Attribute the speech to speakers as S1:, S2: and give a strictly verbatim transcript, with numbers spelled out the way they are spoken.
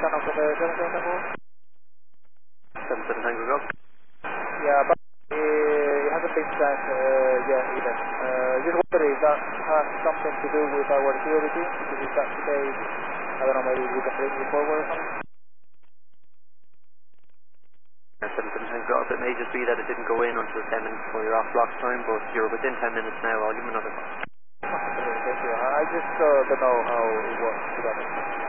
S1: turn off the seven seven Tango.
S2: seven seven Tango, go.
S1: Yeah, but uh, it hasn't been sent uh, yet either. Uh, just wondering if that has something to do with our security, because if that's the case, I don't know, maybe we can bring you forward or something.
S2: seven seven Tango, it may just be that it didn't go in until ten minutes before your off block time, but you're within ten minutes now. I'll give him another call.
S1: Thank you. I just uh, don't know how it works.